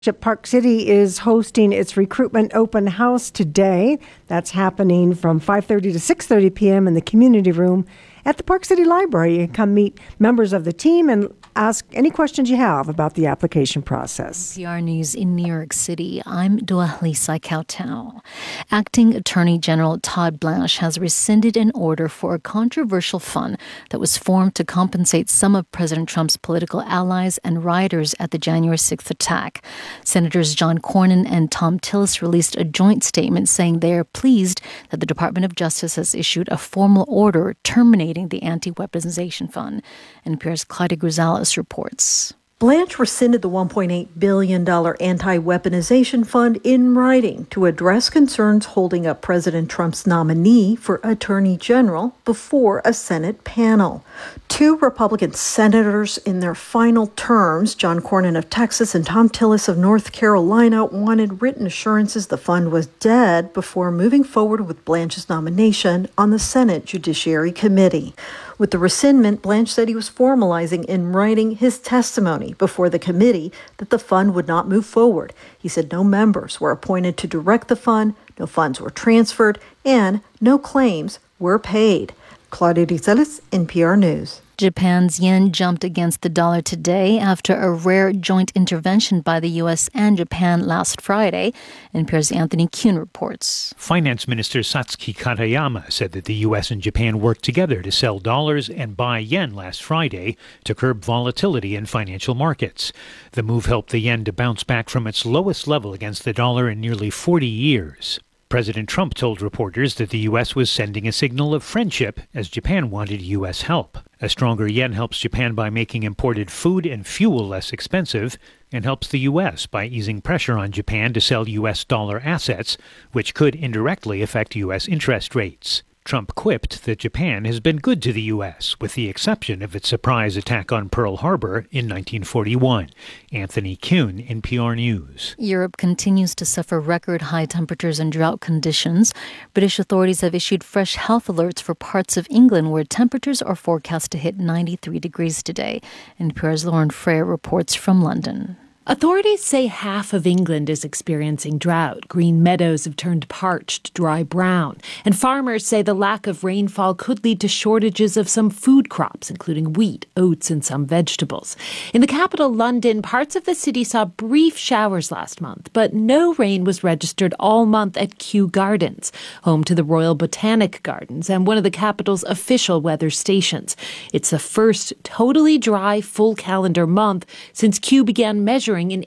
Park City is hosting its recruitment open house today. That's happening from 5:30 to 6:30 p.m. in the community room at the Park City Library. You can come meet members of the team and ask any questions you have about the application process. PR News in New York City. I'm Dua Lisa Kautau. Acting Attorney General Todd Blanche has rescinded an order for a controversial fund that was formed to compensate some of President Trump's political allies and rioters at the January 6th attack. Senators John Cornyn and Thom Tillis released a joint statement saying they are pleased that the Department of Justice has issued a formal order terminating the anti-weaponization fund. NPR's Claudia Gonzalez reports. Blanche rescinded the $1.8 billion anti-weaponization fund in writing to address concerns holding up President Trump's nominee for Attorney General before a Senate panel. Two Republican senators in their final terms, John Cornyn of Texas and Thom Tillis of North Carolina, wanted written assurances the fund was dead before moving forward with Blanche's nomination on the Senate Judiciary Committee. With the rescindment, Blanche said he was formalizing in writing his testimony before the committee that the fund would not move forward. He said no members were appointed to direct the fund, no funds were transferred, and no claims were paid. Claudia Gonzalez, NPR News. Japan's yen jumped against the dollar today after a rare joint intervention by the U.S. and Japan last Friday. NPR's Anthony Kuhn reports. Finance Minister Satsuki Katayama said that the U.S. and Japan worked together to sell dollars and buy yen last Friday to curb volatility in financial markets. The move helped the yen to bounce back from its lowest level against the dollar in nearly 40 years. President Trump told reporters that the U.S. was sending a signal of friendship as Japan wanted U.S. help. A stronger yen helps Japan by making imported food and fuel less expensive and helps the U.S. by easing pressure on Japan to sell U.S. dollar assets, which could indirectly affect U.S. interest rates. Trump quipped that Japan has been good to the U.S., with the exception of its surprise attack on Pearl Harbor in 1941. Anthony Kuhn, NPR News. Europe continues to suffer record high temperatures and drought conditions. British authorities have issued fresh health alerts for parts of England where temperatures are forecast to hit 93 degrees today. NPR's Lauren Freyer reports from London. Authorities say half of England is experiencing drought. Green meadows have turned parched, dry brown. And farmers say the lack of rainfall could lead to shortages of some food crops, including wheat, oats, and some vegetables. In the capital, London, parts of the city saw brief showers last month, but no rain was registered all month at Kew Gardens, home to the Royal Botanic Gardens and one of the capital's official weather stations. It's the first totally dry full calendar month since Kew began measuring in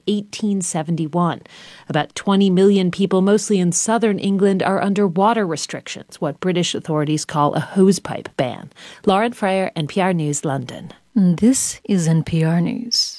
1871. About 20 million people, mostly in southern England, are under water restrictions, what British authorities call a hosepipe ban. Lauren Freyer, NPR News, London. This is NPR News.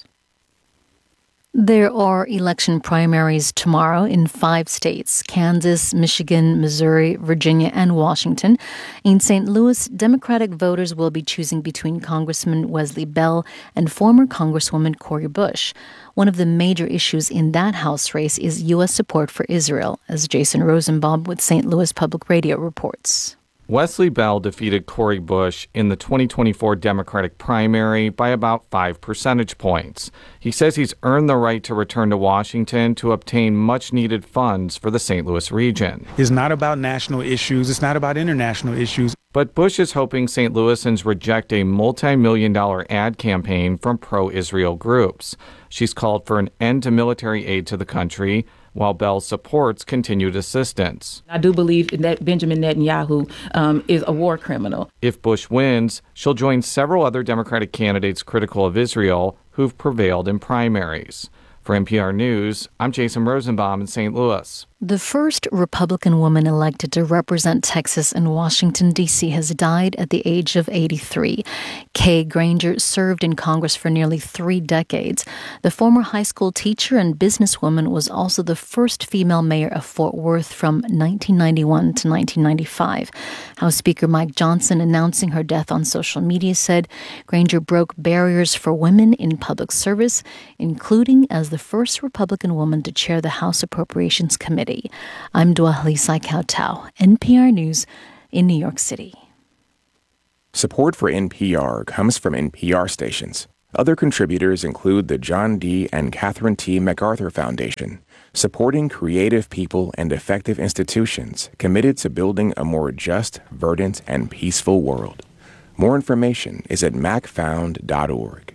There are election primaries tomorrow in 5 states: Kansas, Michigan, Missouri, Virginia, and Washington. In St. Louis, Democratic voters will be choosing between Congressman Wesley Bell and former Congresswoman Cori Bush. One of the major issues in that House race is U.S. support for Israel, as Jason Rosenbaum with St. Louis Public Radio reports. Wesley Bell defeated Cori Bush in the 2024 Democratic primary by about 5 percentage points. He says he's earned the right to return to Washington to obtain much-needed funds for the St. Louis region. It's not about national issues. It's not about international issues. But Bush is hoping St. Louisans reject a multi-million-dollar ad campaign from pro-Israel groups. She's called for an end to military aid to the country, while Bell supports continued assistance. I do believe that Benjamin Netanyahu is a war criminal. If Bush wins, she'll join several other Democratic candidates critical of Israel who've prevailed in primaries. For NPR News, I'm Jason Rosenbaum in St. Louis. The first Republican woman elected to represent Texas in Washington, D.C. has died at the age of 83. Kay Granger served in Congress for nearly 3 decades. The former high school teacher and businesswoman was also the first female mayor of Fort Worth from 1991 to 1995. House Speaker Mike Johnson, announcing her death on social media, said Granger broke barriers for women in public service, including as the first Republican woman to chair the House Appropriations Committee. I'm Dua Lisa Kautau, NPR News in New York City. Support for NPR comes from NPR stations. Other contributors include the John D. and Catherine T. MacArthur Foundation, supporting creative people and effective institutions committed to building a more just, verdant, and peaceful world. More information is at macfound.org.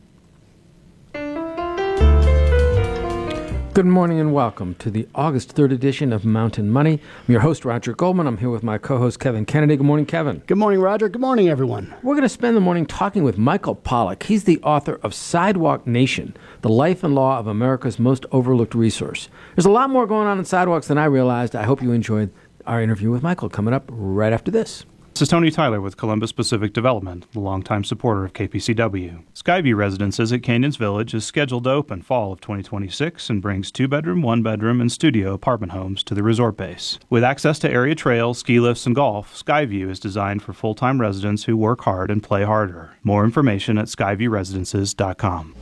Good morning and welcome to the August 3rd edition of Mountain Money. I'm your host, Roger Goldman. I'm here with my co-host, Kevin Kennedy. Good morning, Kevin. Good morning, Roger. Good morning, everyone. We're going to spend the morning talking with Michael Pollack. He's the author of Sidewalk Nation, The Life and Law of America's Most Overlooked Resource. There's a lot more going on in sidewalks than I realized. I hope you enjoyed our interview with Michael, coming up right after this. This is Tony Tyler with Columbus Pacific Development, the longtime supporter of KPCW. Skyview Residences at Canyons Village is scheduled to open fall of 2026 and brings 2-bedroom, 1-bedroom, and studio apartment homes to the resort base. With access to area trails, ski lifts, and golf, Skyview is designed for full-time residents who work hard and play harder. More information at skyviewresidences.com.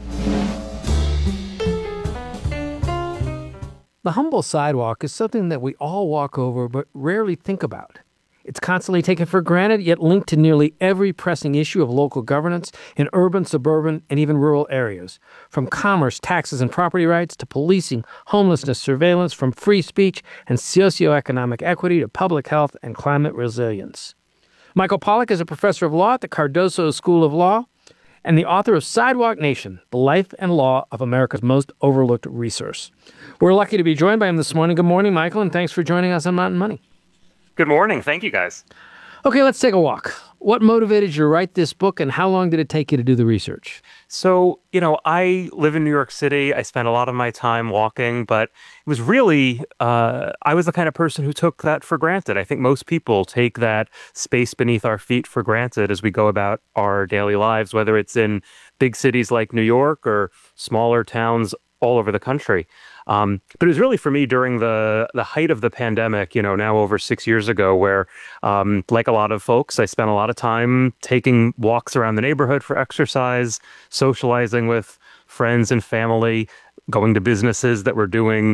The humble sidewalk is something that we all walk over but rarely think about. It's constantly taken for granted, yet linked to nearly every pressing issue of local governance in urban, suburban, and even rural areas. From commerce, taxes, and property rights to policing, homelessness, surveillance, from free speech and socioeconomic equity to public health and climate resilience. Michael Pollack is a professor of law at the Cardoso School of Law and the author of Sidewalk Nation, The Life and Law of America's Most Overlooked Resource. We're lucky to be joined by him this morning. Good morning, Michael, and thanks for joining us on Mountain Money. Good morning. Thank you, guys. Okay, let's take a walk. What motivated you to write this book, and how long did it take you to do the research? So, I live in New York City. I spend a lot of my time walking, but it was really, I was the kind of person who took that for granted. I think most people take that space beneath our feet for granted as we go about our daily lives, whether it's in big cities like New York or smaller towns all over the country. But it was really for me during the height of the pandemic, now over 6 years ago, where, like a lot of folks, I spent a lot of time taking walks around the neighborhood for exercise, socializing with friends and family, going to businesses that were doing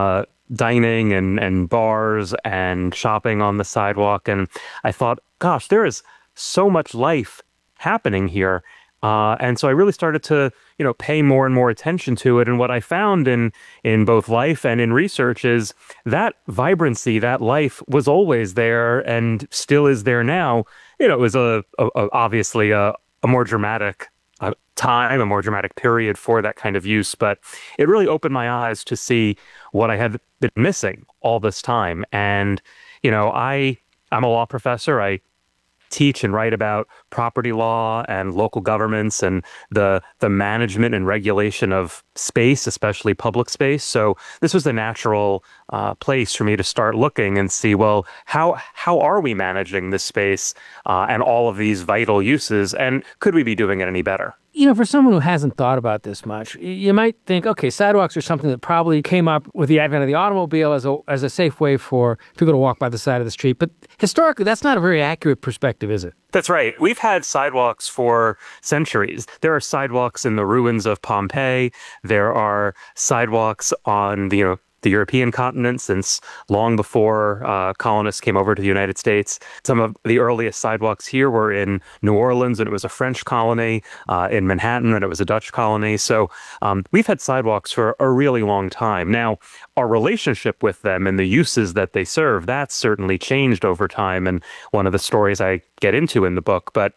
dining and bars and shopping on the sidewalk. And I thought, gosh, there is so much life happening here. And so I really started to, pay more and more attention to it. And what I found in both life and in research is that vibrancy, that life was always there and still is there now. It was obviously a more dramatic time, a more dramatic period for that kind of use. But it really opened my eyes to see what I had been missing all this time. And, I'm a law professor. I teach and write about property law and local governments and the management and regulation of space, especially public space. So this was a natural place for me to start looking and see, well, how are we managing this space and all of these vital uses, and could we be doing it any better? For someone who hasn't thought about this much, you might think, okay, sidewalks are something that probably came up with the advent of the automobile as a safe way for people to walk by the side of the street. But historically, that's not a very accurate perspective, is it? That's right. We've had sidewalks for centuries. There are sidewalks in the ruins of Pompeii. There are sidewalks on the European continent since long before colonists came over to the United States. Some of the earliest sidewalks here were in New Orleans, and it was a French colony, in Manhattan, and it was a Dutch colony. So we've had sidewalks for a really long time. Now, our relationship with them and the uses that they serve, that's certainly changed over time, and one of the stories I get into in the book. But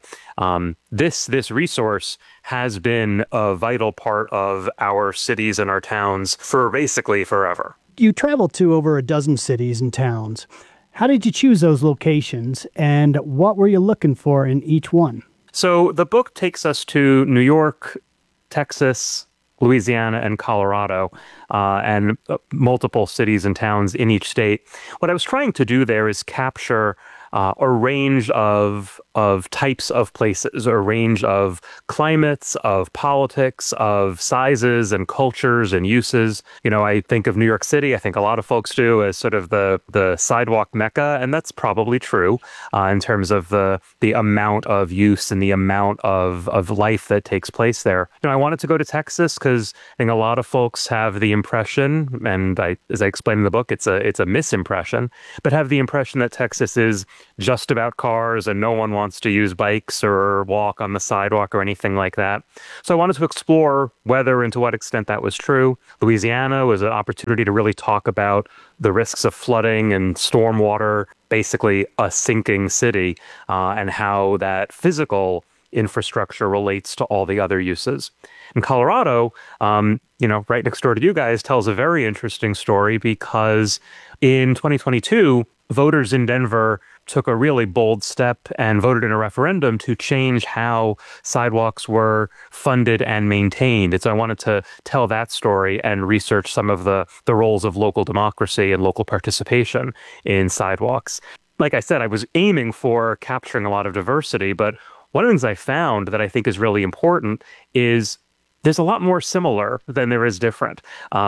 this resource has been a vital part of our cities and our towns for basically forever. You traveled to over a dozen cities and towns. How did you choose those locations, and what were you looking for in each one? So the book takes us to New York, Texas, Louisiana, and Colorado, and multiple cities and towns in each state. What I was trying to do there is capture a range of types of places, a range of climates, of politics, of sizes and cultures and uses. I think of New York City, I think a lot of folks do, as sort of the sidewalk mecca, and that's probably true in terms of the amount of use and the amount of life that takes place there. I wanted to go to Texas because I think a lot of folks have the impression, and as I explain in the book, it's a misimpression, but have the impression that Texas is just about cars and no one wants to use bikes or walk on the sidewalk or anything like that. So I wanted to explore whether and to what extent that was true. Louisiana was an opportunity to really talk about the risks of flooding and stormwater, basically a sinking city, and how that physical infrastructure relates to all the other uses. In Colorado, right next door to you guys, tells a very interesting story because in 2022, voters in Denver took a really bold step and voted in a referendum to change how sidewalks were funded and maintained. And so I wanted to tell that story and research some of the roles of local democracy and local participation in sidewalks. Like I said, I was aiming for capturing a lot of diversity, but one of the things I found that I think is really important is there's a lot more similar than there is different.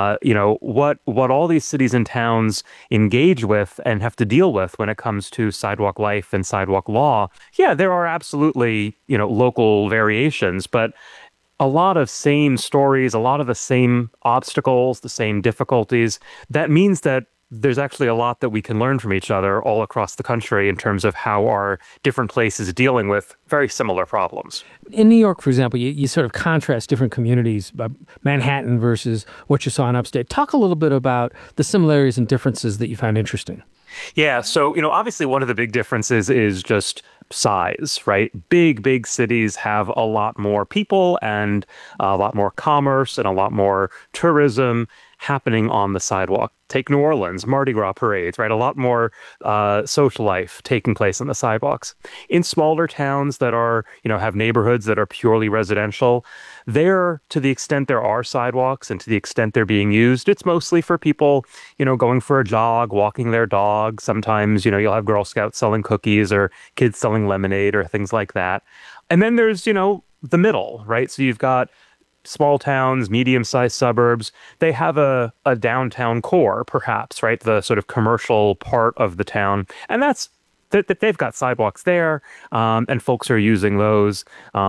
What all these cities and towns engage with and have to deal with when it comes to sidewalk life and sidewalk law. Yeah, there are absolutely, local variations, but a lot of same stories, a lot of the same obstacles, the same difficulties. That means that there's actually a lot that we can learn from each other all across the country in terms of how our different places dealing with very similar problems. In New York, for example, you sort of contrast different communities, Manhattan versus what you saw in upstate. Talk a little bit about the similarities and differences that you found interesting. Yeah, so, obviously one of the big differences is just size, right? Big cities have a lot more people and a lot more commerce and a lot more tourism happening on the sidewalk. Take New Orleans, Mardi Gras parades, right? A lot more social life taking place on the sidewalks. In smaller towns that are, have neighborhoods that are purely residential, there, to the extent there are sidewalks and to the extent they're being used, it's mostly for people, going for a jog, walking their dog. Sometimes, you'll have Girl Scouts selling cookies or kids selling lemonade or things like that. And then there's, the middle, right? So you've got small towns, medium-sized suburbs, they have a downtown core, perhaps, right? The sort of commercial part of the town. And that's that they've got sidewalks there, and folks are using those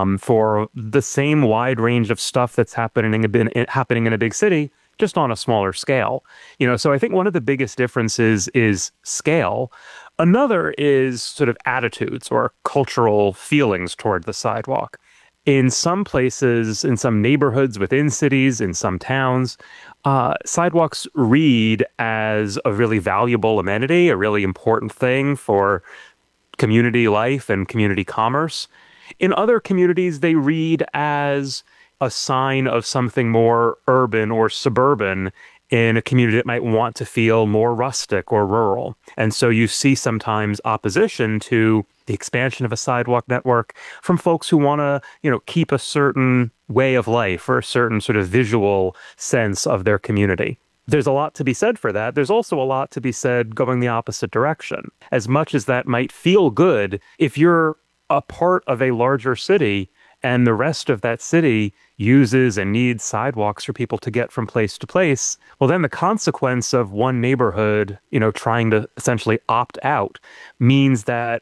for the same wide range of stuff that's happening in a big city, just on a smaller scale. So I think one of the biggest differences is scale. Another is sort of attitudes or cultural feelings toward the sidewalk. In some places, in some neighborhoods within cities, in some towns, sidewalks read as a really valuable amenity, a really important thing for community life and community commerce. In other communities, they read as a sign of something more urban or suburban in a community that might want to feel more rustic or rural. And so you see sometimes opposition to the expansion of a sidewalk network from folks who want to, keep a certain way of life or a certain sort of visual sense of their community. There's a lot to be said for that. There's also a lot to be said going the opposite direction. As much as that might feel good, if you're a part of a larger city and the rest of that city uses and needs sidewalks for people to get from place to place, well, then the consequence of one neighborhood, trying to essentially opt out means that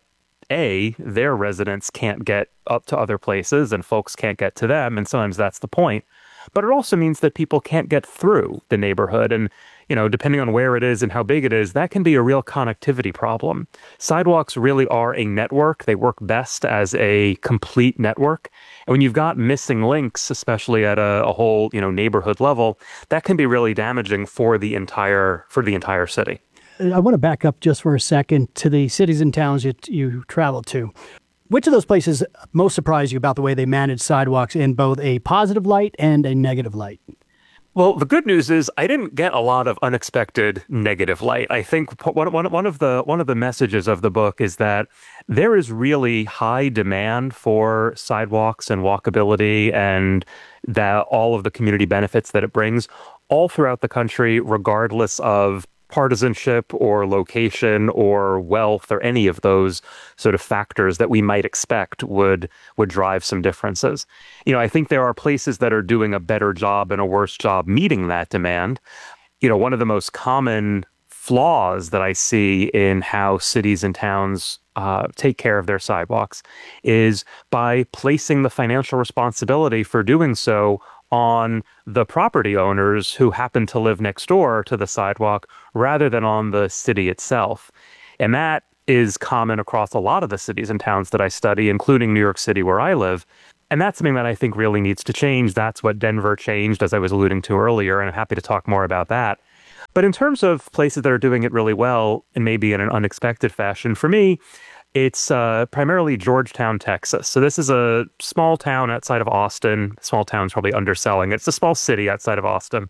their residents can't get up to other places and folks can't get to them. And sometimes that's the point. But it also means that people can't get through the neighborhood. And, depending on where it is and how big it is, that can be a real connectivity problem. Sidewalks really are a network. They work best as a complete network. And when you've got missing links, especially at a whole, neighborhood level, that can be really damaging for the entire city. I want to back up just for a second to the cities and towns you travel to. Which of those places most surprised you about the way they manage sidewalks in both a positive light and a negative light? Well, the good news is I didn't get a lot of unexpected negative light. I think one of the messages of the book is that there is really high demand for sidewalks and walkability and that all of the community benefits that it brings all throughout the country, regardless of partisanship or location or wealth or any of those sort of factors that we might expect would drive some differences. I think there are places that are doing a better job and a worse job meeting that demand. One of the most common flaws that I see in how cities and towns take care of their sidewalks is by placing the financial responsibility for doing so on the property owners who happen to live next door to the sidewalk rather than on the city itself. And that is common across a lot of the cities and towns that I study, including New York City, where I live. And that's something that I think really needs to change. That's what Denver changed, as I was alluding to earlier, and I'm happy to talk more about that. But in terms of places that are doing it really well, and maybe in an unexpected fashion, for me, it's primarily Georgetown, Texas. So this is a small town outside of Austin. Small town's probably underselling it. It's a small city outside of Austin.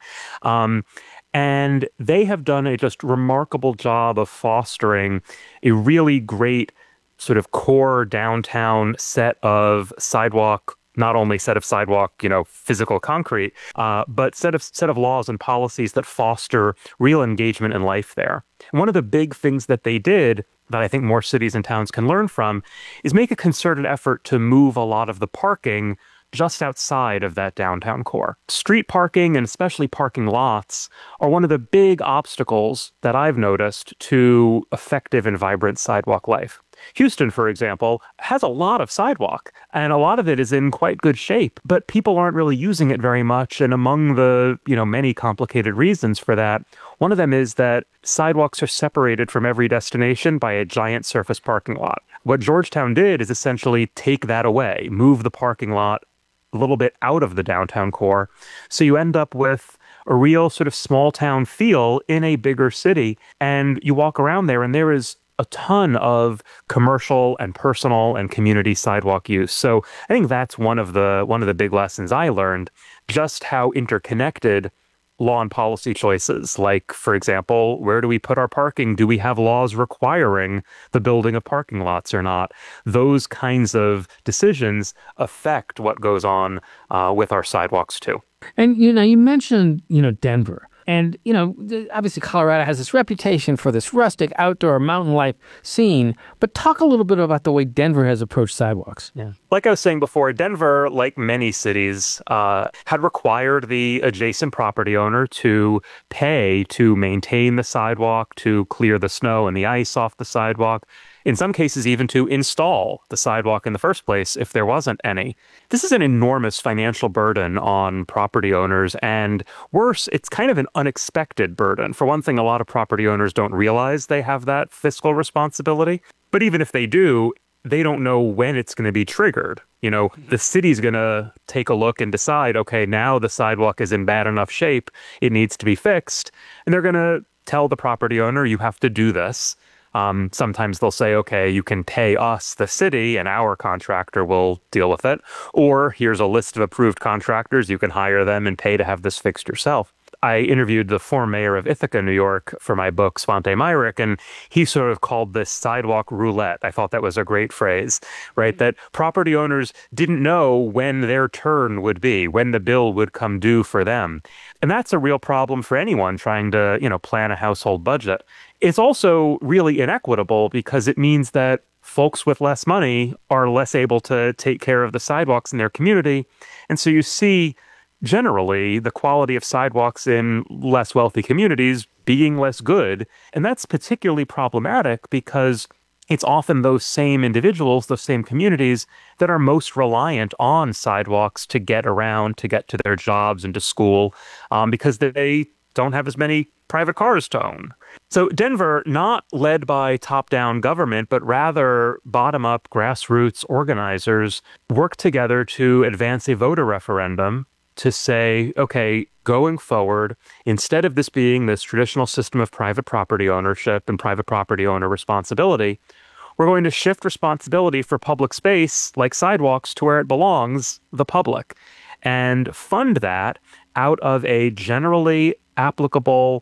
And they have done a just remarkable job of fostering a really great sort of core downtown set of sidewalk, not only set of sidewalk, physical concrete, but set of laws and policies that foster real engagement in life there. And one of the big things that they did that I think more cities and towns can learn from is make a concerted effort to move a lot of the parking just outside of that downtown core. Street parking, and especially parking lots, are one of the big obstacles that I've noticed to effective and vibrant sidewalk life. Houston, for example, has a lot of sidewalk, and a lot of it is in quite good shape, but people aren't really using it very much. And among the, many complicated reasons for that, one of them is that sidewalks are separated from every destination by a giant surface parking lot. What Georgetown did is essentially take that away, move the parking lot a little bit out of the downtown core. So you end up with a real sort of small town feel in a bigger city. And you walk around there and there is a ton of commercial and personal and community sidewalk use. So I think that's one of the big lessons I learned, just how interconnected law and policy choices, like, for example, where do we put our parking? Do we have laws requiring the building of parking lots or not? Those kinds of decisions affect what goes on with our sidewalks too. And, you mentioned, Denver. And, obviously Colorado has this reputation for this rustic outdoor mountain life scene, but talk a little bit about the way Denver has approached sidewalks. Yeah. Like I was saying before, Denver, like many cities, had required the adjacent property owner to pay to maintain the sidewalk, to clear the snow and the ice off the sidewalk. In some cases, even to install the sidewalk in the first place if there wasn't any. This is an enormous financial burden on property owners, and worse, it's kind of an unexpected burden. For one thing, a lot of property owners don't realize they have that fiscal responsibility, but even if they do, they don't know when it's going to be triggered. The city's going to take a look and decide, okay, now the sidewalk is in bad enough shape, it needs to be fixed, and they're going to tell the property owner, you have to do this. Sometimes they'll say, okay, you can pay us, the city, and our contractor will deal with it. Or here's a list of approved contractors. You can hire them and pay to have this fixed yourself. I interviewed the former mayor of Ithaca, New York, for my book, Svante Myrick, and he sort of called this sidewalk roulette. I thought that was a great phrase, right? That property owners didn't know when their turn would be, when the bill would come due for them. And that's a real problem for anyone trying to, plan a household budget. It's also really inequitable because it means that folks with less money are less able to take care of the sidewalks in their community. And so you see generally the quality of sidewalks in less wealthy communities being less good. And that's particularly problematic because it's often those same individuals, those same communities that are most reliant on sidewalks to get around, to get to their jobs and to school, because they don't have as many private cars to own. So Denver, not led by top-down government, but rather bottom-up grassroots organizers, worked together to advance a voter referendum to say, okay, going forward, instead of this being this traditional system of private property ownership and private property owner responsibility, we're going to shift responsibility for public space, like sidewalks, to where it belongs, the public, and fund that out of a generally applicable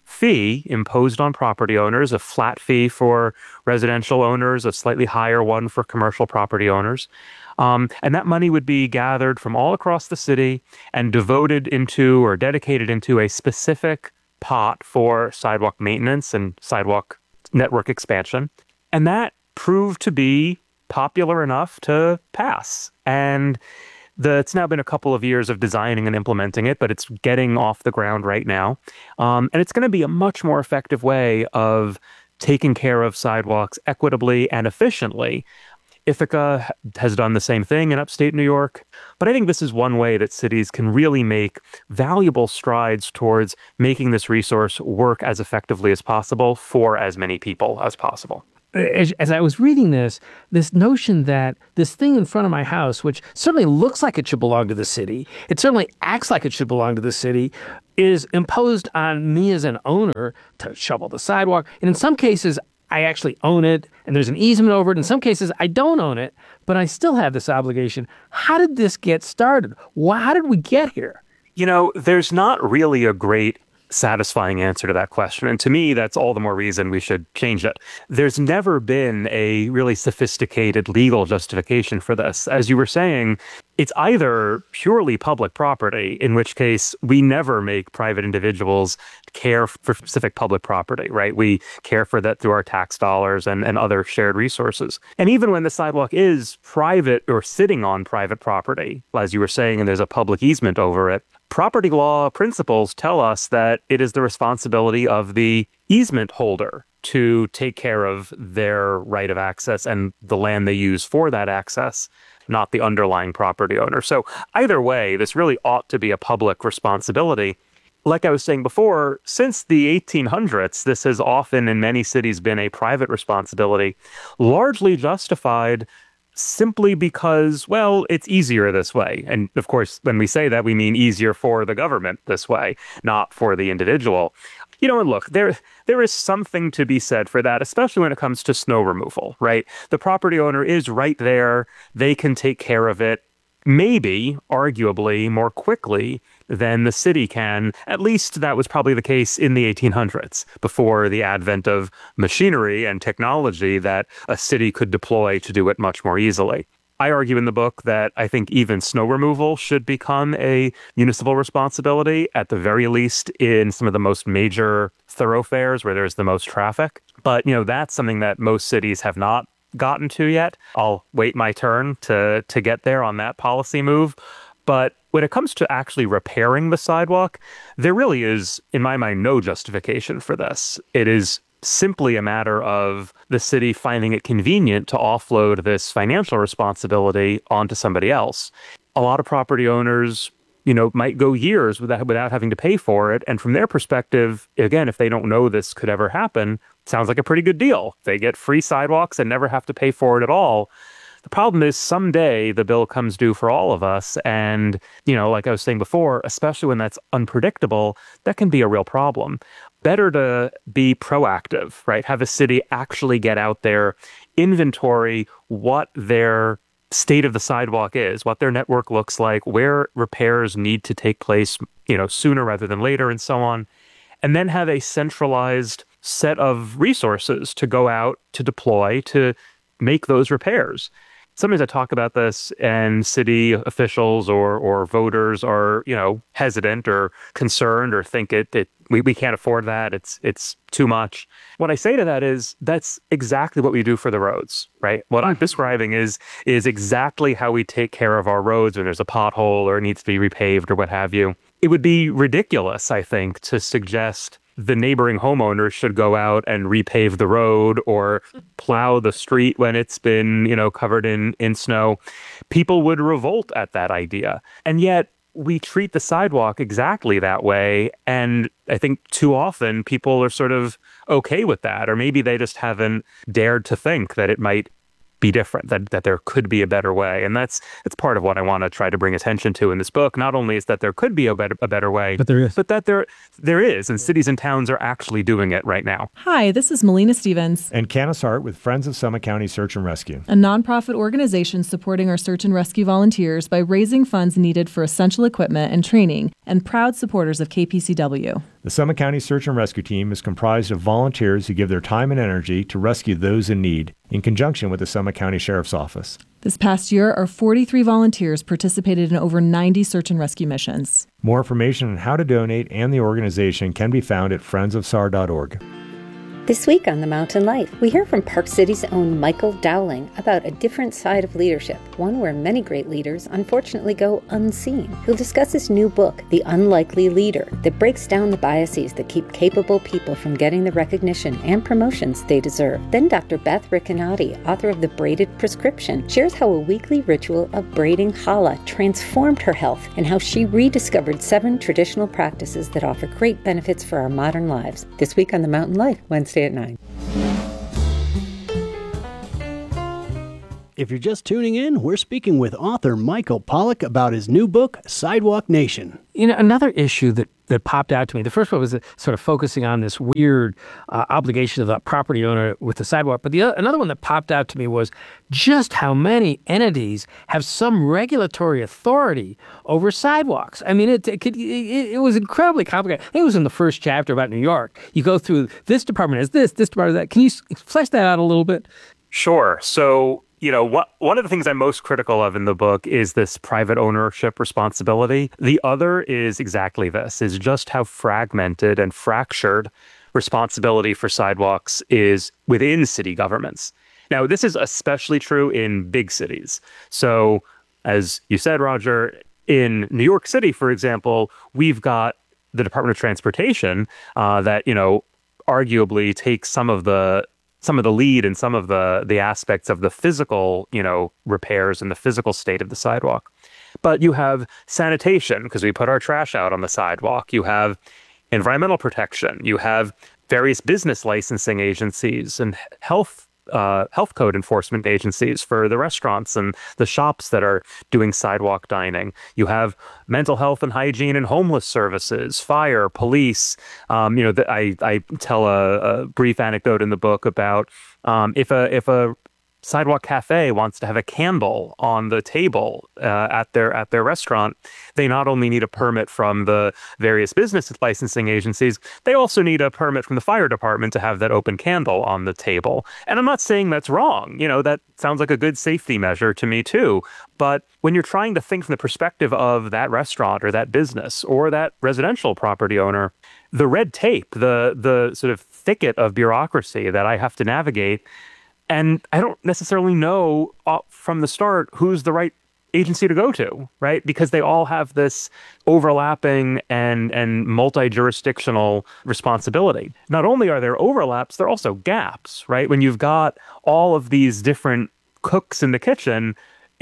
fee imposed on property owners, a flat fee for residential owners, a slightly higher one for commercial property owners. And that money would be gathered from all across the city and devoted into or dedicated into a specific pot for sidewalk maintenance and sidewalk network expansion. And that proved to be popular enough to pass. And it's now been a couple of years of designing and implementing it, but it's getting off the ground right now. And it's going to be a much more effective way of taking care of sidewalks equitably and efficiently. Ithaca has done the same thing in upstate New York. But I think this is one way that cities can really make valuable strides towards making this resource work as effectively as possible for as many people as possible. as I was reading this notion that this thing in front of my house, which certainly looks like it should belong to the city, it certainly acts like it should belong to the city, is imposed on me as an owner to shovel the sidewalk. And in some cases, I actually own it, and there's an easement over it. In some cases, I don't own it, but I still have this obligation. How did this get started? How did we get here? You know, there's not really a great satisfying answer to that question. And to me, that's all the more reason we should change it. There's never been a really sophisticated legal justification for this. As you were saying, it's either purely public property, in which case we never make private individuals care for specific public property, right? We care for that through our tax dollars and other shared resources. And even when the sidewalk is private or sitting on private property, as you were saying, and there's a public easement over it, property law principles tell us that it is the responsibility of the easement holder to take care of their right of access and the land they use for that access, not the underlying property owner. So either way, this really ought to be a public responsibility. Like I was saying before, since the 1800s, this has often in many cities been a private responsibility, largely justified simply because, well, it's easier this way. And of course, when we say that, we mean easier for the government this way, not for the individual. You know, and look, there is something to be said for that, especially when it comes to snow removal, right? The property owner is right there. They can take care of it, maybe, arguably, more quickly than the city can. At least that was probably the case in the 1800s, before the advent of machinery and technology that a city could deploy to do it much more easily. I argue in the book that I think even snow removal should become a municipal responsibility, at the very least in some of the most major thoroughfares where there's the most traffic. But, you know, that's something that most cities have not gotten to yet. I'll wait my turn to get there on that policy move. But when it comes to actually repairing the sidewalk, there really is, in my mind, no justification for this. It is simply a matter of the city finding it convenient to offload this financial responsibility onto somebody else. A lot of property owners, you know, might go years without having to pay for it. And from their perspective, again, if they don't know this could ever happen, it sounds like a pretty good deal. They get free sidewalks and never have to pay for it at all. The problem is someday the bill comes due for all of us. And, you know, like I was saying before, especially when that's unpredictable, that can be a real problem. Better to be proactive, right? Have a city actually get out there, inventory what their state of the sidewalk is, what their network looks like, where repairs need to take place, you know, sooner rather than later, and so on. And then have a centralized set of resources to go out to deploy to make those repairs. Sometimes I talk about this and city officials or voters are, you know, hesitant or concerned or think we can't afford that. It's too much. What I say to that is that's exactly what we do for the roads, right? What I'm describing is exactly how we take care of our roads when there's a pothole or it needs to be repaved or what have you. It would be ridiculous, I think, to suggest the neighboring homeowners should go out and repave the road or plow the street when it's been, you know, covered in snow. People would revolt at that idea. And yet we treat the sidewalk exactly that way. And I think too often people are sort of okay with that, or maybe they just haven't dared to think that it might be different, that there could be a better way. And it's part of what I want to try to bring attention to in this book. Not only is that there could be a better way, but that there is, and cities and towns are actually doing it right now. Hi, this is Melina Stevens and Canis Hart with Friends of Summit County Search and Rescue, a nonprofit organization supporting our search and rescue volunteers by raising funds needed for essential equipment and training, and proud supporters of KPCW. The Summit County Search and Rescue Team is comprised of volunteers who give their time and energy to rescue those in need, in conjunction with the Summit County Sheriff's Office. This past year, our 43 volunteers participated in over 90 search and rescue missions. More information on how to donate and the organization can be found at friendsofsar.org. This week on The Mountain Life, we hear from Park City's own Michael Dowling about a different side of leadership, one where many great leaders unfortunately go unseen. He'll discuss his new book, The Unlikely Leader, that breaks down the biases that keep capable people from getting the recognition and promotions they deserve. Then Dr. Beth Riccinati, author of The Braided Prescription, shares how a weekly ritual of braiding challah transformed her health and how she rediscovered 7 traditional practices that offer great benefits for our modern lives. This week on The Mountain Life, Wednesday at 9. If you're just tuning in, we're speaking with author Michael Pollack about his new book, Sidewalk Nation. You know, another issue that popped out to me, the first one was sort of focusing on this weird obligation of the property owner with the sidewalk. But another one that popped out to me was just how many entities have some regulatory authority over sidewalks. I mean, it was incredibly complicated. I think it was in the first chapter about New York. You go through, this department has this department has that. Can you flesh that out a little bit? Sure. So, one of the things I'm most critical of in the book is this private ownership responsibility. The other is exactly this, is just how fragmented and fractured responsibility for sidewalks is within city governments. Now, this is especially true in big cities. So, as you said, Roger, in New York City, for example, we've got the Department of Transportation that, arguably takes some of the lead in some of the aspects of the physical, repairs and the physical state of the sidewalk. But you have sanitation, because we put our trash out on the sidewalk. You have environmental protection. You have various business licensing agencies and health code enforcement agencies for the restaurants and the shops that are doing sidewalk dining. You have mental health and hygiene and homeless services, fire, police. I tell a brief anecdote in the book about if a sidewalk cafe wants to have a candle on the table at their restaurant, they not only need a permit from the various business licensing agencies, they also need a permit from the fire department to have that open candle on the table. And I'm not saying that's wrong. That sounds like a good safety measure to me too. But when you're trying to think from the perspective of that restaurant or that business or that residential property owner, the red tape, the sort of thicket of bureaucracy that I have to navigate, and I don't necessarily know from the start who's the right agency to go to, right? Because they all have this overlapping and multi-jurisdictional responsibility. Not only are there overlaps, there are also gaps, right? When you've got all of these different cooks in the kitchen,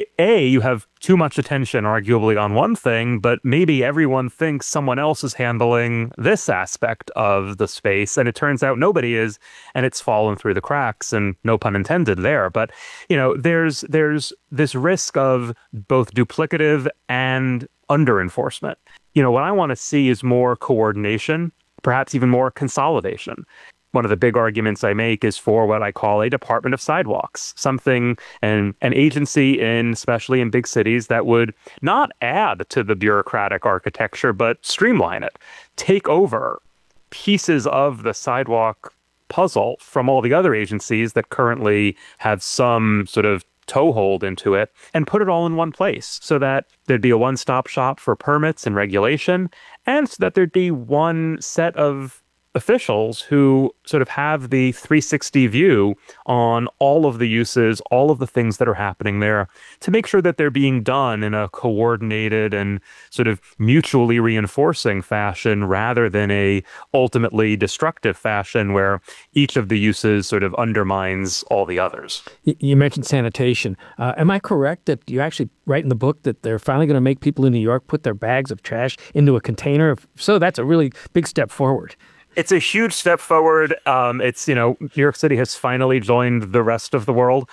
you have too much attention arguably on one thing, but maybe everyone thinks someone else is handling this aspect of the space, and it turns out nobody is, and it's fallen through the cracks, and no pun intended there. But, there's this risk of both duplicative and under-enforcement. What I want to see is more coordination, perhaps even more consolidation. One of the big arguments I make is for what I call a Department of Sidewalks, something, an agency especially in big cities that would not add to the bureaucratic architecture, but streamline it, take over pieces of the sidewalk puzzle from all the other agencies that currently have some sort of toehold into it, and put it all in one place so that there'd be a one-stop shop for permits and regulation, and so that there'd be one set of officials who sort of have the 360 view on all of the uses, all of the things that are happening there, to make sure that they're being done in a coordinated and sort of mutually reinforcing fashion rather than a ultimately destructive fashion where each of the uses sort of undermines all the others. You mentioned sanitation. Am I correct that you actually write in the book that they're finally going to make people in New York put their bags of trash into a container? So that's a really big step forward. It's a huge step forward. New York City has finally joined the rest of the world,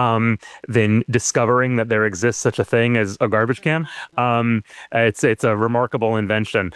then discovering that there exists such a thing as a garbage can. It's a remarkable invention.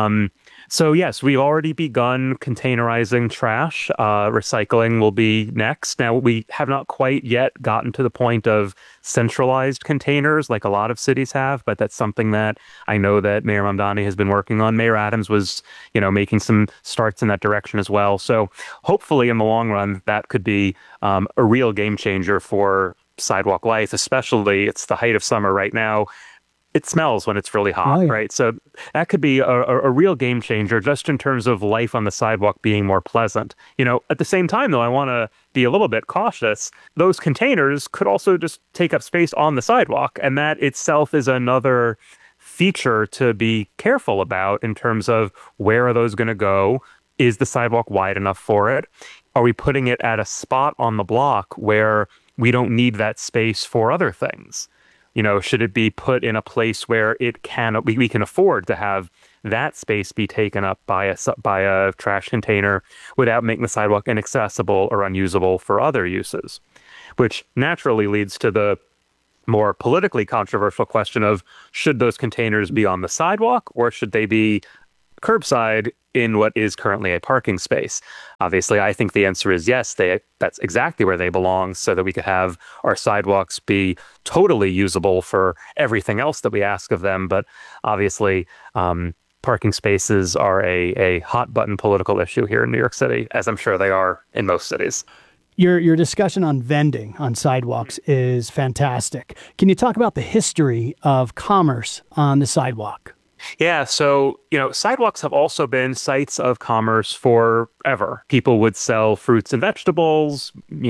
So yes, we've already begun containerizing trash. Recycling will be next. Now, we have not quite yet gotten to the point of centralized containers like a lot of cities have, but that's something that I know that Mayor Mamdani has been working on. Mayor Adams was, making some starts in that direction as well. So hopefully in the long run, that could be a real game changer for sidewalk life, especially it's the height of summer right now. It smells when it's really hot, right? So that could be a real game changer just in terms of life on the sidewalk being more pleasant. At the same time, though, I want to be a little bit cautious. Those containers could also just take up space on the sidewalk, and that itself is another feature to be careful about in terms of where are those going to go? Is the sidewalk wide enough for it? Are we putting it at a spot on the block where we don't need that space for other things? Should it be put in a place where we can afford to have that space be taken up by a trash container without making the sidewalk inaccessible or unusable for other uses? which naturally leads to the more politically controversial question of should those containers be on the sidewalk or should they be curbside in what is currently a parking space? Obviously, I think the answer is yes, that's exactly where they belong so that we could have our sidewalks be totally usable for everything else that we ask of them. But obviously, parking spaces are a hot button political issue here in New York City, as I'm sure they are in most cities. Your discussion on vending on sidewalks is fantastic. Can you talk about the history of commerce on the sidewalk? Yeah, so, sidewalks have also been sites of commerce forever. People would sell fruits and vegetables,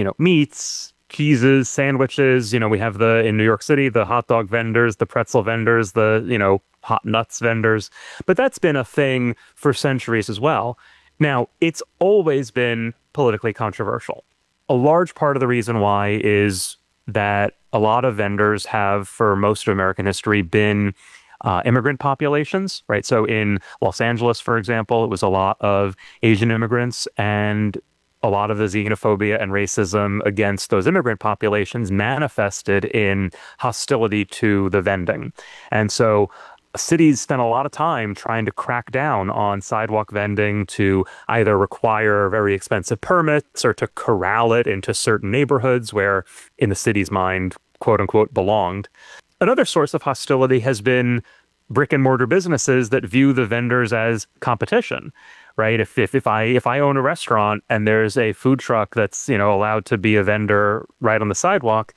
meats, cheeses, sandwiches. We have in New York City, the hot dog vendors, the pretzel vendors, the, hot nuts vendors. But that's been a thing for centuries as well. Now, it's always been politically controversial. A large part of the reason why is that a lot of vendors have, for most of American history, been immigrant populations, right? So in Los Angeles, for example, it was a lot of Asian immigrants, and a lot of the xenophobia and racism against those immigrant populations manifested in hostility to the vending. And so cities spent a lot of time trying to crack down on sidewalk vending to either require very expensive permits or to corral it into certain neighborhoods where, in the city's mind, quote unquote, belonged. Another source of hostility has been brick and mortar businesses that view the vendors as competition, right? If I own a restaurant and there's a food truck that's, allowed to be a vendor right on the sidewalk,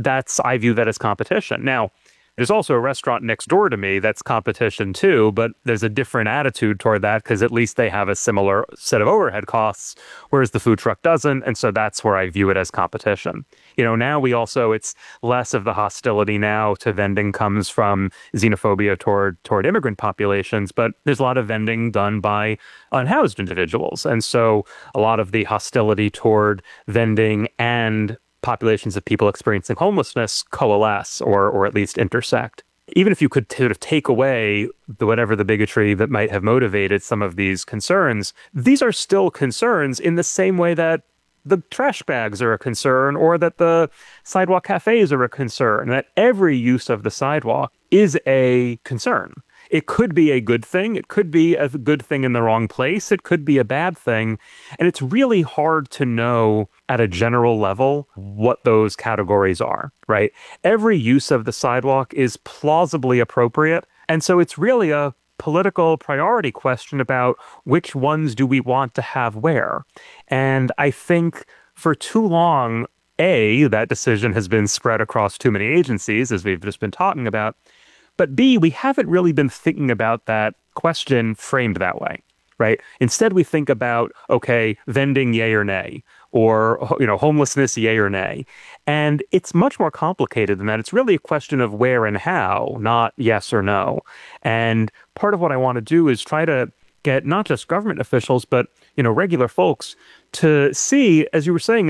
I view that as competition. Now, there's also a restaurant next door to me that's competition too, but there's a different attitude toward that because at least they have a similar set of overhead costs, whereas the food truck doesn't. And so that's where I view it as competition. Now it's less of the hostility now to vending comes from xenophobia toward immigrant populations, but there's a lot of vending done by unhoused individuals. And so a lot of the hostility toward vending and populations of people experiencing homelessness coalesce or at least intersect. Even if you could sort of take away whatever the bigotry that might have motivated some of these concerns, these are still concerns in the same way that the trash bags are a concern or that the sidewalk cafes are a concern, that every use of the sidewalk is a concern. It could be a good thing. It could be a good thing in the wrong place. It could be a bad thing. And it's really hard to know at a general level what those categories are, right? Every use of the sidewalk is plausibly appropriate. And so it's really a political priority question about which ones do we want to have where. And I think for too long, that decision has been spread across too many agencies, as we've just been talking about. But B, we haven't really been thinking about that question framed that way, right? Instead, we think about, okay, vending, yay or nay, or, homelessness, yay or nay. And it's much more complicated than that. It's really a question of where and how, not yes or no. And part of what I want to do is try to get not just government officials, but, regular folks to see, as you were saying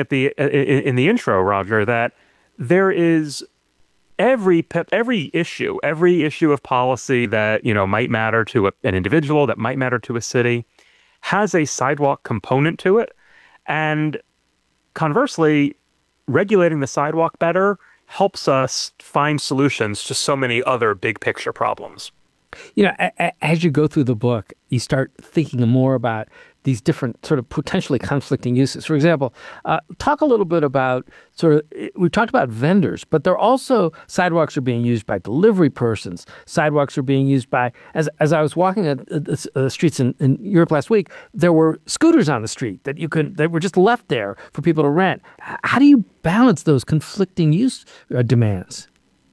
in the intro, Roger, that there is every issue of policy that, might matter to an individual, that might matter to a city, has a sidewalk component to it. And conversely, regulating the sidewalk better helps us find solutions to so many other big picture problems. As you go through the book, you start thinking more about these different sort of potentially conflicting uses. For example, talk a little bit about we've talked about vendors, but there are also sidewalks are being used by delivery persons. Sidewalks are being used by, as I was walking at the streets in Europe last week, there were scooters on the street that were just left there for people to rent. How do you balance those conflicting use demands?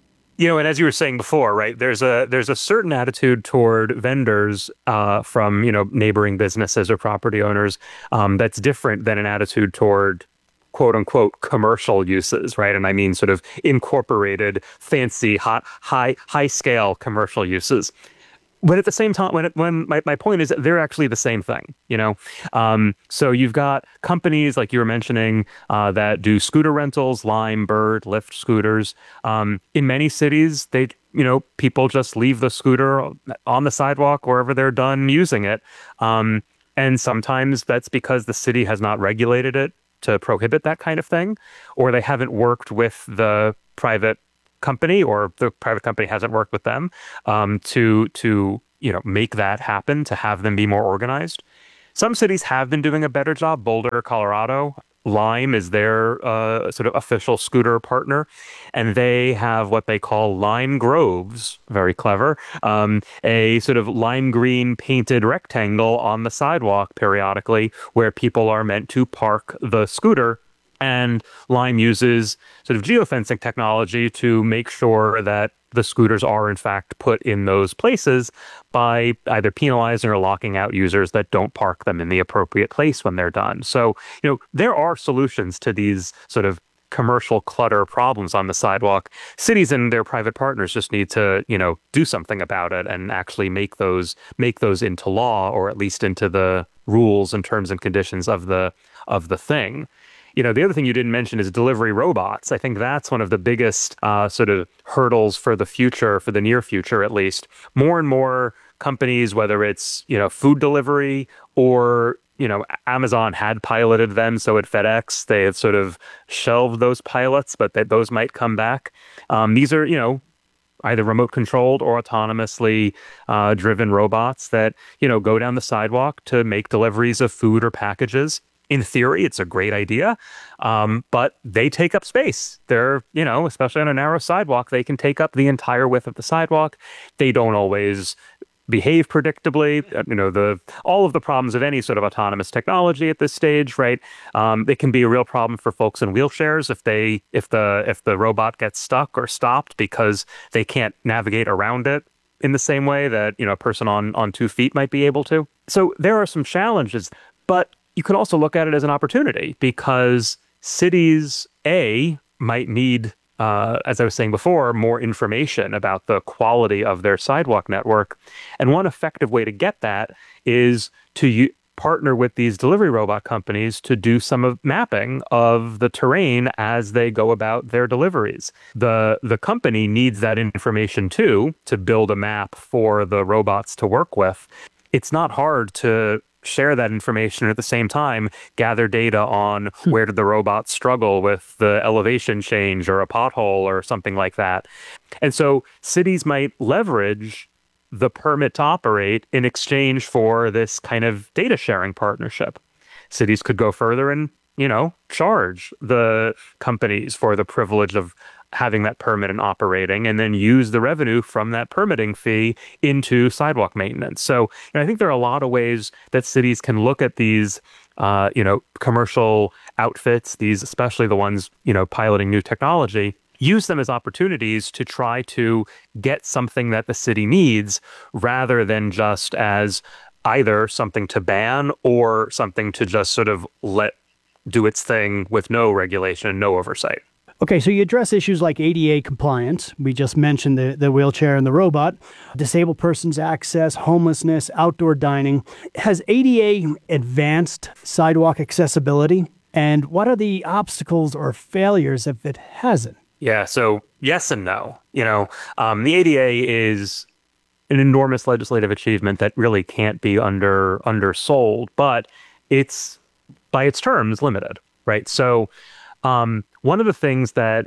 And as you were saying before, right, there's a certain attitude toward vendors from, neighboring businesses or property owners that's different than an attitude toward, quote unquote, commercial uses, right? And I mean sort of incorporated, fancy, high scale commercial uses. But at the same time, when my point is that they're actually the same thing, So you've got companies like you were mentioning that do scooter rentals, Lime, Bird, Lyft scooters. In many cities, people just leave the scooter on the sidewalk wherever they're done using it. And sometimes that's because the city has not regulated it to prohibit that kind of thing, or they haven't worked with the private company, or the private company hasn't worked with them to make that happen, to have them be more organized. Some cities have been doing a better job. Boulder, Colorado, Lime is their sort of official scooter partner, and they have what they call lime groves, very clever, a sort of lime green painted rectangle on the sidewalk periodically where people are meant to park the scooter. And Lime uses sort of geofencing technology to make sure that the scooters are in fact put in those places by either penalizing or locking out users that don't park them in the appropriate place when they're done. So, there are solutions to these sort of commercial clutter problems on the sidewalk. Cities and their private partners just need to, do something about it and actually make those into law, or at least into the rules and terms and conditions of the thing. The other thing you didn't mention is delivery robots. I think that's one of the biggest sort of hurdles for the future, for the near future at least. More and more companies, whether it's, food delivery or, Amazon had piloted them. So at FedEx, they have sort of shelved those pilots, but those might come back. These are, either remote controlled or autonomously driven robots that, go down the sidewalk to make deliveries of food or packages. In theory, it's a great idea, but they take up space. They're, especially on a narrow sidewalk, they can take up the entire width of the sidewalk. They don't always behave predictably. All of the problems of any sort of autonomous technology at this stage, right? It can be a real problem for folks in wheelchairs if the robot gets stuck or stopped because they can't navigate around it in the same way that, a person on 2 feet might be able to. So there are some challenges, but you could also look at it as an opportunity, because cities, might need, as I was saying before, more information about the quality of their sidewalk network. And one effective way to get that is to partner with these delivery robot companies to do some of mapping of the terrain as they go about their deliveries. The company needs that information too, to build a map for the robots to work with. It's not hard to share that information, and at the same time gather data on where did the robots struggle with the elevation change or a pothole or something like that. And so cities might leverage the permit to operate in exchange for this kind of data sharing partnership. Cities could go further and, charge the companies for the privilege of having that permit and operating, and then use the revenue from that permitting fee into sidewalk maintenance. So I think there are a lot of ways that cities can look at these, commercial outfits, these, especially the ones, piloting new technology, use them as opportunities to try to get something that the city needs, rather than just as either something to ban or something to just sort of let do its thing with no regulation, no oversight. Okay, so you address issues like ADA compliance. We just mentioned the wheelchair and the robot, disabled persons access, homelessness, outdoor dining. Has ADA advanced sidewalk accessibility? And what are the obstacles or failures if it hasn't? Yeah, so yes and no. The ADA is an enormous legislative achievement that really can't be undersold, but it's, by its terms, limited, right? So one of the things that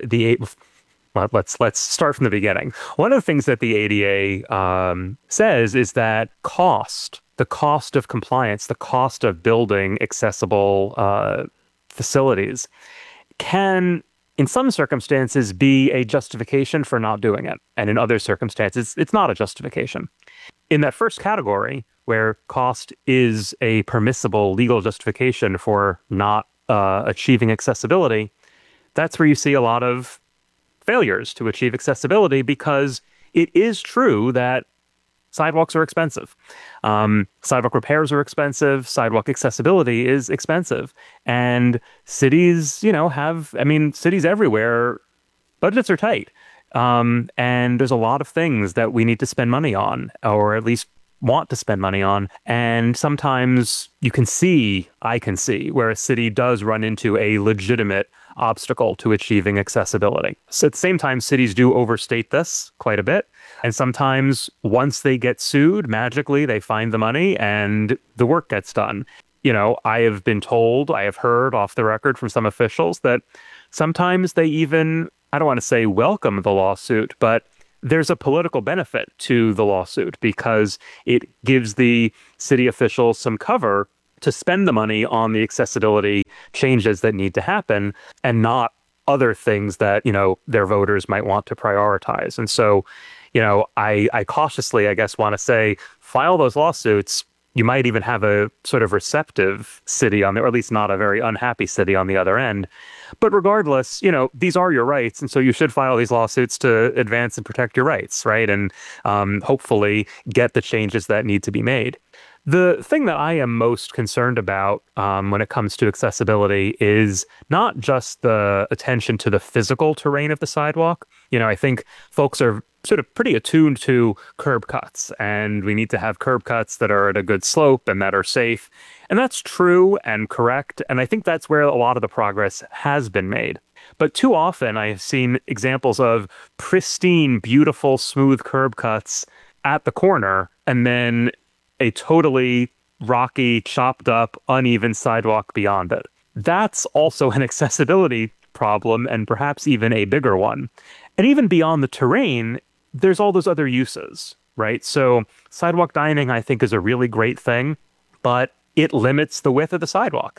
let's start from the beginning. One of the things that the ADA says is that the cost of compliance, the cost of building accessible facilities can, in some circumstances, be a justification for not doing it. And in other circumstances, it's not a justification. In that first category, where cost is a permissible legal justification for not achieving accessibility, that's where you see a lot of failures to achieve accessibility, because it is true that sidewalks are expensive. Sidewalk repairs are expensive. Sidewalk accessibility is expensive. And cities, cities everywhere, budgets are tight. And there's a lot of things that we need to spend money on, or at least want to spend money on. And sometimes I can see where a city does run into a legitimate obstacle to achieving accessibility. So at the same time, cities do overstate this quite a bit. And sometimes once they get sued, magically they find the money and the work gets done. I have been told, I have heard off the record from some officials that sometimes they even, I don't want to say welcome the lawsuit, but there's a political benefit to the lawsuit because it gives the city officials some cover to spend the money on the accessibility changes that need to happen and not other things that, their voters might want to prioritize. And so, I cautiously, I guess, want to say, file those lawsuits. You might even have a sort of receptive city or at least not a very unhappy city on the other end. But regardless, these are your rights. And so you should file these lawsuits to advance and protect your rights, right? And hopefully get the changes that need to be made. The thing that I am most concerned about when it comes to accessibility is not just the attention to the physical terrain of the sidewalk. I think folks are sort of pretty attuned to curb cuts, and we need to have curb cuts that are at a good slope and that are safe. And that's true and correct. And I think that's where a lot of the progress has been made. But too often I have seen examples of pristine, beautiful, smooth curb cuts at the corner, and then a totally rocky, chopped up, uneven sidewalk beyond it. That's also an accessibility problem, and perhaps even a bigger one. And even beyond the terrain, there's all those other uses, right? So sidewalk dining, I think, is a really great thing, but it limits the width of the sidewalk.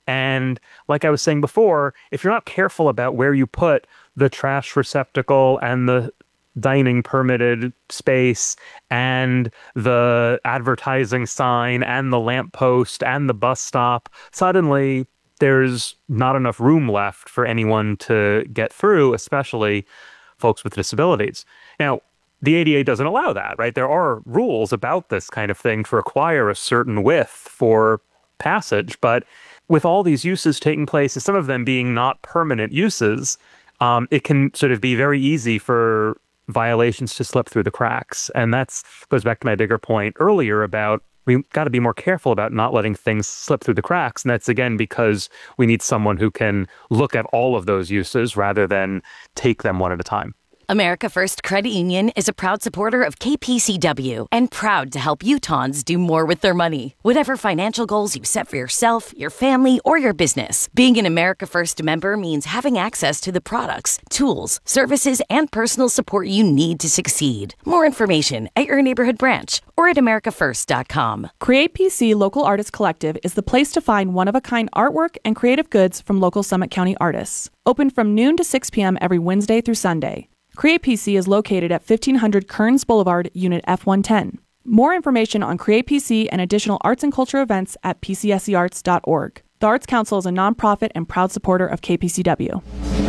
And like I was saying before, if you're not careful about where you put the trash receptacle and the dining permitted space and the advertising sign and the lamppost and the bus stop, suddenly there's not enough room left for anyone to get through, especially folks with disabilities. Now, the ADA doesn't allow that, right? There are rules about this kind of thing to require a certain width for passage, but with all these uses taking place, and some of them being not permanent uses, it can sort of be very easy for violations to slip through the cracks. And that goes back to my bigger point earlier about we've got to be more careful about not letting things slip through the cracks. And that's, again, because we need someone who can look at all of those uses rather than take them one at a time. America First Credit Union is a proud supporter of KPCW and proud to help Utahns do more with their money. Whatever financial goals you set for yourself, your family, or your business, being an America First member means having access to the products, tools, services, and personal support you need to succeed. More information at your neighborhood branch or at americafirst.com. Create PC Local Artists Collective is the place to find one-of-a-kind artwork and creative goods from local Summit County artists. Open from noon to 6 p.m. every Wednesday through Sunday. Create PC is located at 1500 Kearns Boulevard, Unit F110. More information on Create PC and additional arts and culture events at pcscarts.org. The Arts Council is a nonprofit and proud supporter of KPCW.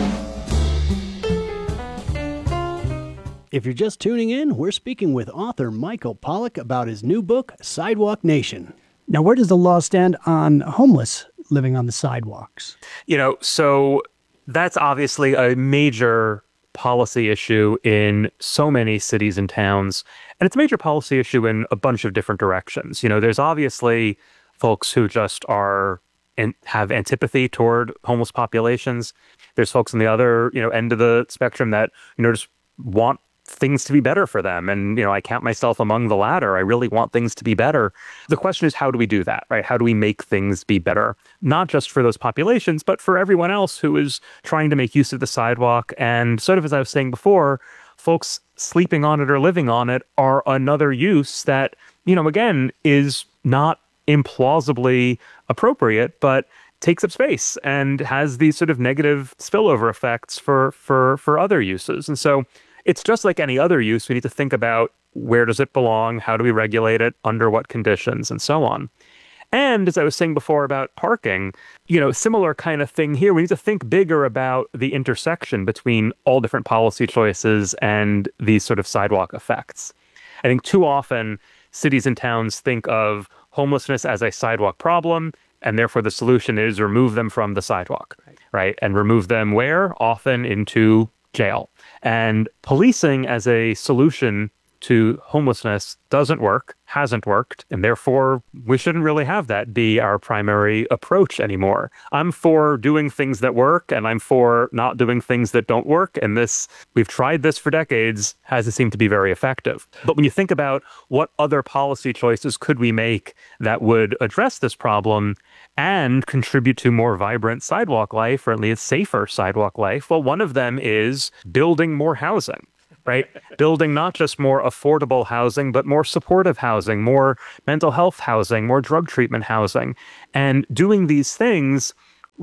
If you're just tuning in, we're speaking with author Michael Pollack about his new book, Sidewalk Nation. Now, where does the law stand on homeless living on the sidewalks? So that's obviously a major policy issue in so many cities and towns. And it's a major policy issue in a bunch of different directions. There's obviously folks who just are and have antipathy toward homeless populations. There's folks on the other, end of the spectrum that, just want things to be better for them. And, I count myself among the latter. I really want things to be better. The question is, how do we do that, right? How do we make things be better? Not just for those populations, but for everyone else who is trying to make use of the sidewalk. And sort of as I was saying before, folks sleeping on it or living on it are another use that, again, is not implausibly appropriate, but takes up space and has these sort of negative spillover effects for other uses. And so it's just like any other use. We need to think about where does it belong? How do we regulate it? Under what conditions? And so on. And as I was saying before about parking, similar kind of thing here. We need to think bigger about the intersection between all different policy choices and these sort of sidewalk effects. I think too often cities and towns think of homelessness as a sidewalk problem, and therefore the solution is remove them from the sidewalk, right? And remove them where? Often into jail. And policing as a solution to homelessness doesn't work. hasn't worked, and therefore we shouldn't really have that be our primary approach anymore. I'm for doing things that work, and I'm for not doing things that don't work, and we've tried this for decades, hasn't seemed to be very effective. But when you think about what other policy choices could we make that would address this problem and contribute to more vibrant sidewalk life, or at least safer sidewalk life, well, one of them is building more housing. Right? Building not just more affordable housing, but more supportive housing, more mental health housing, more drug treatment housing. And doing these things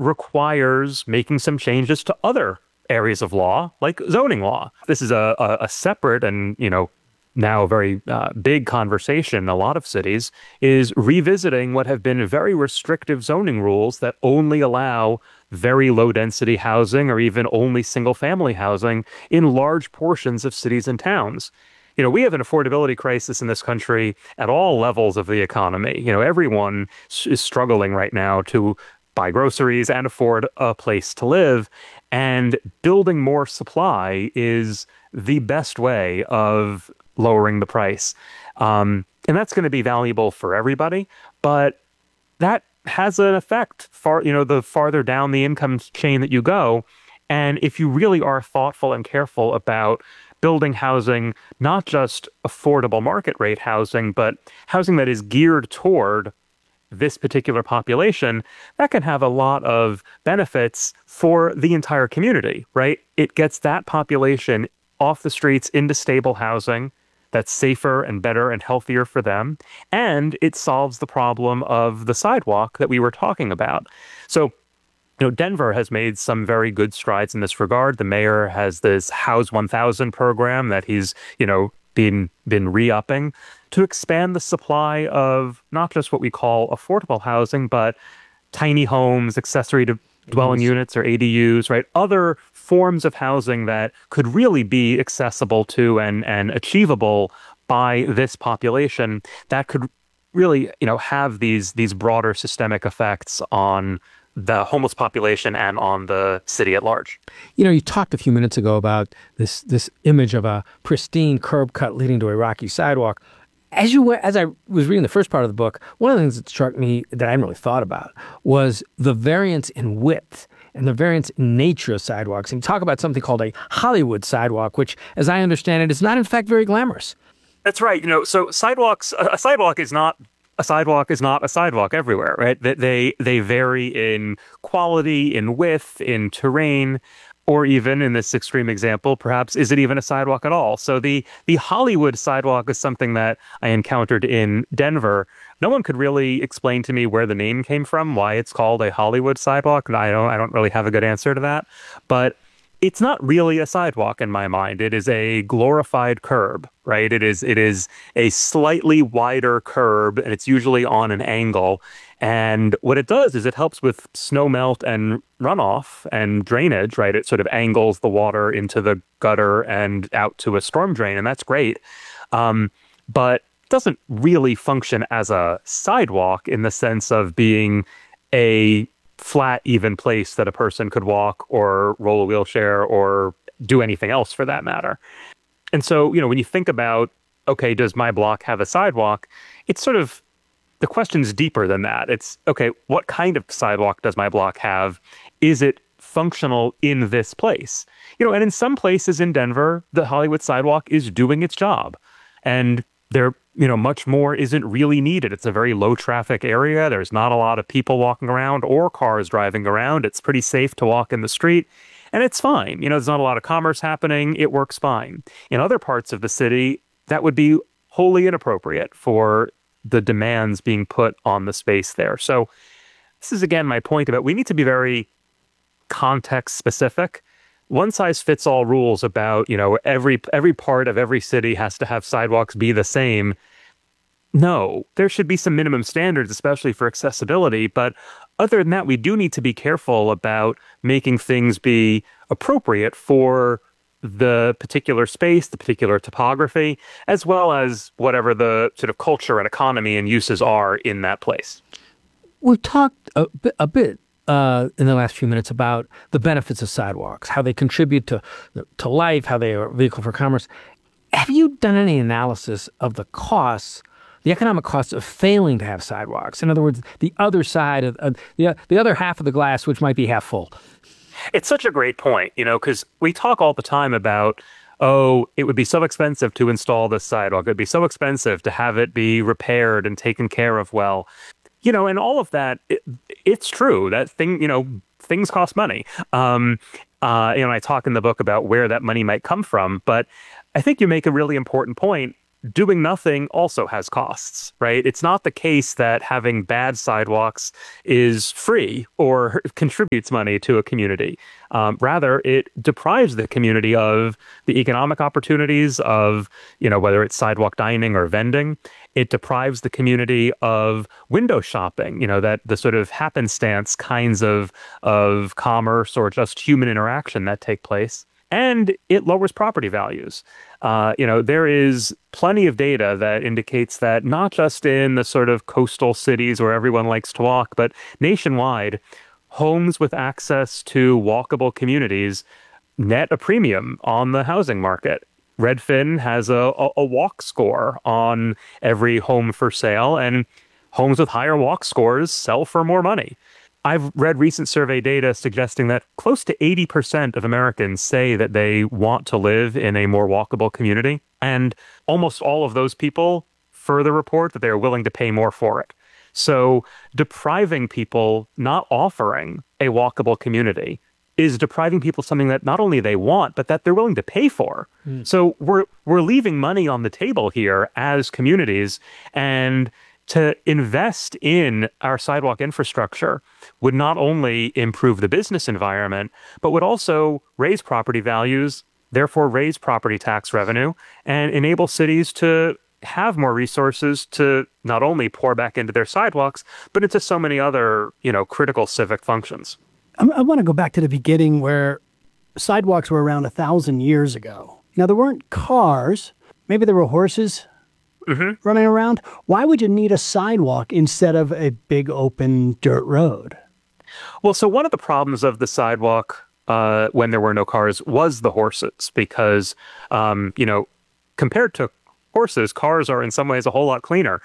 requires making some changes to other areas of law, like zoning law. This is a separate and, now a very big conversation in a lot of cities, is revisiting what have been very restrictive zoning rules that only allow very low density housing or even only single family housing in large portions of cities and towns. We have an affordability crisis in this country at all levels of the economy. Everyone is struggling right now to buy groceries and afford a place to live. And building more supply is the best way of lowering the price. And that's going to be valuable for everybody. But that has an effect the farther down the income chain that you go. And if you really are thoughtful and careful about building housing, not just affordable market rate housing, but housing that is geared toward this particular population, that can have a lot of benefits for the entire community, right? It gets that population off the streets into stable housing that's safer and better and healthier for them. And it solves the problem of the sidewalk that we were talking about. So, Denver has made some very good strides in this regard. The mayor has this House 1000 program that he's, been re-upping to expand the supply of not just what we call affordable housing, but tiny homes, accessory to dwelling units or ADUs, right? Other forms of housing that could really be accessible to and achievable by this population that could really, have these broader systemic effects on the homeless population and on the city at large. You talked a few minutes ago about this image of a pristine curb cut leading to a rocky sidewalk. As I was reading the first part of the book, one of the things that struck me that I hadn't really thought about was the variance in width and the variance in nature of sidewalks. And you talk about something called a Hollywood sidewalk, which, as I understand it, is not in fact very glamorous. That's right. So sidewalks, a sidewalk is not a sidewalk everywhere, right? They vary in quality, in width, in terrain, or even in this extreme example, perhaps, is it even a sidewalk at all? So the Hollywood sidewalk is something that I encountered in Denver. No one could really explain to me where the name came from, why it's called a Hollywood sidewalk. I don't really have a good answer to that. But it's not really a sidewalk in my mind. It is a glorified curb, right? It is a slightly wider curb, and it's usually on an angle. And what it does is it helps with snow melt and runoff and drainage, right? It sort of angles the water into the gutter and out to a storm drain, and that's great. But it doesn't really function as a sidewalk in the sense of being a flat, even place that a person could walk or roll a wheelchair or do anything else for that matter. And so, when you think about, okay, does my block have a sidewalk? It's sort of, the question's deeper than that. It's, okay, what kind of sidewalk does my block have? Is it functional in this place? And in some places in Denver, the Hollywood sidewalk is doing its job. And there, much more isn't really needed. It's a very low traffic area. There's not a lot of people walking around or cars driving around. It's pretty safe to walk in the street, and it's fine. There's not a lot of commerce happening. It works fine. In other parts of the city, that would be wholly inappropriate for the demands being put on the space there. So this is, again, my point about we need to be very context specific. One size fits all rules about, every part of every city has to have sidewalks be the same. No, there should be some minimum standards, especially for accessibility. But other than that, we do need to be careful about making things be appropriate for the particular space, the particular topography, as well as whatever the sort of culture and economy and uses are in that place. We've talked a bit in the last few minutes about the benefits of sidewalks, how they contribute to life, how they are a vehicle for commerce. Have you done any analysis of the costs, the economic costs of failing to have sidewalks. In other words, the other side of the other half of the glass, which might be half full. It's such a great point, because we talk all the time about, oh, it would be so expensive to install this sidewalk. It would be so expensive to have it be repaired and taken care of well. And all of that, it's true. That thing, things cost money. I talk in the book about where that money might come from, but I think you make a really important point. Doing nothing also has costs, right? It's not the case that having bad sidewalks is free or contributes money to a community. Rather, it deprives the community of the economic opportunities of, whether it's sidewalk dining or vending. It deprives the community of window shopping, that the sort of happenstance kinds of commerce or just human interaction that take place. And it lowers property values. There is plenty of data that indicates that not just in the sort of coastal cities where everyone likes to walk, but nationwide, homes with access to walkable communities net a premium on the housing market. Redfin has a walk score on every home for sale, and homes with higher walk scores sell for more money. I've read recent survey data suggesting that close to 80% of Americans say that they want to live in a more walkable community. And almost all of those people further report that they're willing to pay more for it. So depriving people, not offering a walkable community, is depriving people something that not only they want, but that they're willing to pay for. So we're leaving money on the table here as communities, and to invest in our sidewalk infrastructure would not only improve the business environment, but would also raise property values, therefore raise property tax revenue, and enable cities to have more resources to not only pour back into their sidewalks, but into so many other, critical civic functions. I want to go back to the beginning where sidewalks were around 1,000 years ago. Now, there weren't cars. Maybe there were horses running around. Why would you need a sidewalk instead of a big open dirt road? Well, so one of the problems of the sidewalk when there were no cars was the horses, because, compared to horses, cars are in some ways a whole lot cleaner.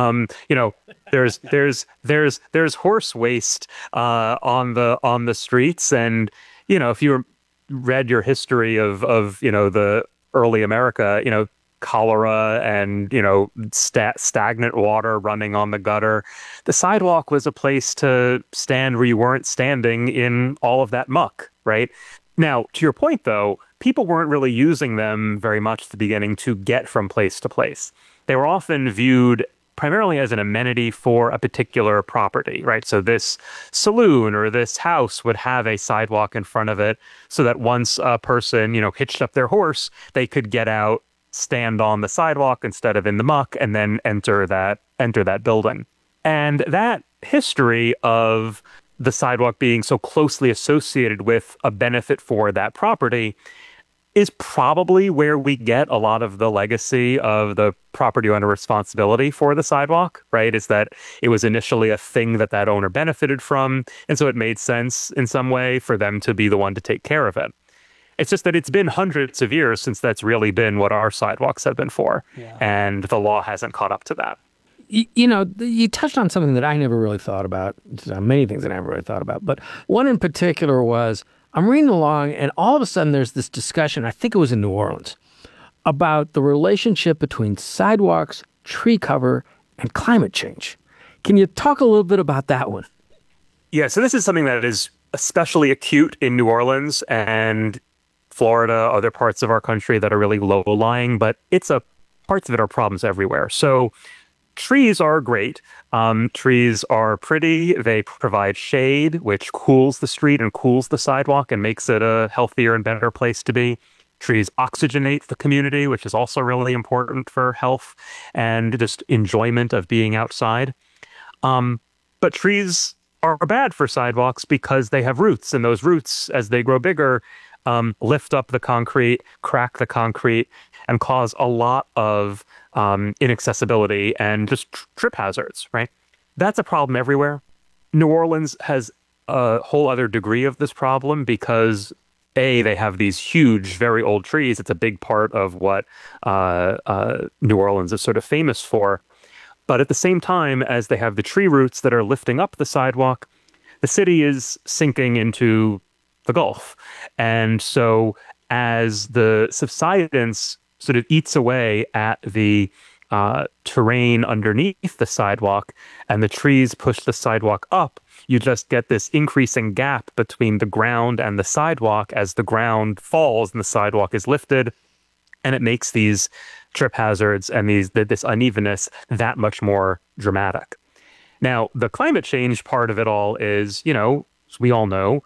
There's horse waste on the streets, and if you read your history of the early America, cholera and stagnant water running on the gutter. The sidewalk was a place to stand where you weren't standing in all of that muck, right? Now, to your point, though, people weren't really using them very much at the beginning to get from place to place. They were often viewed primarily as an amenity for a particular property, right? So this saloon or this house would have a sidewalk in front of it so that once a person, hitched up their horse, they could get out, stand on the sidewalk instead of in the muck, and then enter that building. And that history of the sidewalk being so closely associated with a benefit for that property is probably where we get a lot of the legacy of the property owner responsibility for the sidewalk, right? Is that it was initially a thing that owner benefited from, and so it made sense in some way for them to be the one to take care of it. It's just that it's been hundreds of years since that's really been what our sidewalks have been for, and the law hasn't caught up to that. You touched on something that I never really thought about. Many things that I never really thought about, but one in particular was I'm reading along, and all of a sudden there's this discussion, I think it was in New Orleans, about the relationship between sidewalks, tree cover, and climate change. Can you talk a little bit about that one? Yeah, so this is something that is especially acute in New Orleans and Florida, other parts of our country that are really low-lying, but parts of it are problems everywhere. So trees are great. Trees are pretty. They provide shade, which cools the street and cools the sidewalk and makes it a healthier and better place to be. Trees oxygenate the community, which is also really important for health and just enjoyment of being outside. But trees are bad for sidewalks because they have roots, and those roots, as they grow bigger, lift up the concrete, crack the concrete, and cause a lot of inaccessibility and just trip hazards, right? That's a problem everywhere. New Orleans has a whole other degree of this problem because, A, they have these huge, very old trees. It's a big part of what New Orleans is sort of famous for. But at the same time, as they have the tree roots that are lifting up the sidewalk, the city is sinking into the Gulf. And so as the subsidence sort of eats away at the terrain underneath the sidewalk and the trees push the sidewalk up, you just get this increasing gap between the ground and the sidewalk as the ground falls and the sidewalk is lifted. And it makes these trip hazards and this unevenness that much more dramatic. Now, the climate change part of it all is, as we all know,